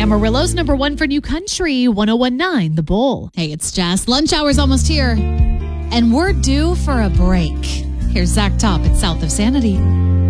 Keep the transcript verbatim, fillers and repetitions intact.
Amarillo's number one for new country, one oh one point nine The Bull. Hey, it's Jess. Lunch hour's almost here, and we're due for a break. Here's Zach Top at South of Sanity.